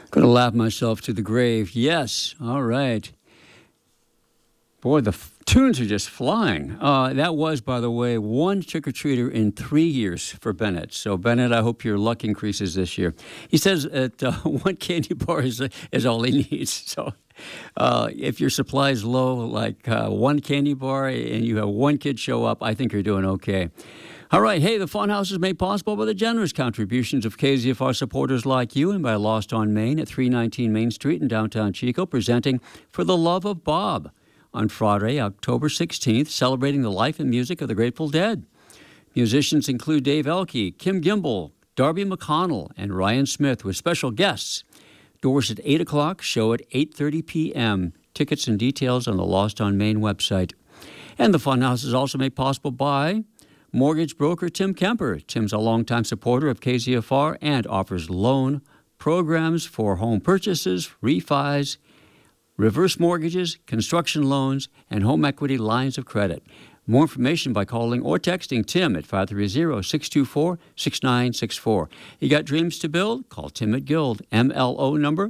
Gonna laugh myself to the grave. Yes. All right. Boy, the tunes are just flying. That was, by the way, one trick-or-treater in 3 years for Bennett. So, Bennett, I hope your luck increases this year. He says that one candy bar is all he needs. So, if your supply is low, like one candy bar, and you have one kid show up, I think you're doing okay. All right. Hey, the Funhouse is made possible by the generous contributions of KZFR supporters like you and by Lost on Main at 319 Main Street in downtown Chico, presenting For the Love of Bob on Friday, October 16th, celebrating the life and music of the Grateful Dead. Musicians include Dave Elke, Kim Gimbel, Darby McConnell, and Ryan Smith with special guests. Doors at 8 o'clock, show at 8:30 p.m. Tickets and details on the Lost on Main website. And the Funhouse is also made possible by mortgage broker Tim Kemper. Tim's a longtime supporter of KZFR and offers loan programs for home purchases, refis, reverse mortgages, construction loans, and home equity lines of credit. More information by calling or texting Tim at 530-624-6964. You got dreams to build? Call Tim at Guild. MLO number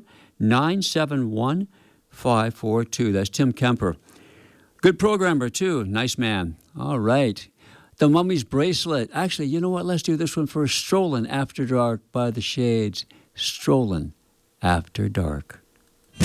971542. That's Tim Kemper. Good programmer, too. Nice man. All right. The Mummy's Bracelet. Actually, you know what? Let's do this one first. Strollin' After Dark by the Shades. Strollin' After Dark.